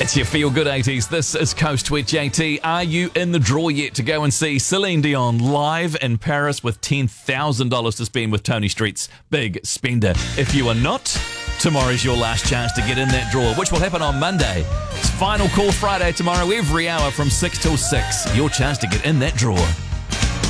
It's your Feel Good 80s. This is Coast with JT. Are you in the draw yet to go and see Celine Dion live in Paris with $10,000 to spend with Tony Street's Big Spender? If you are not, tomorrow's your last chance to get in that draw, which will happen on Monday. It's Final Call Friday tomorrow, every hour from 6 till 6. Your chance to get in that draw.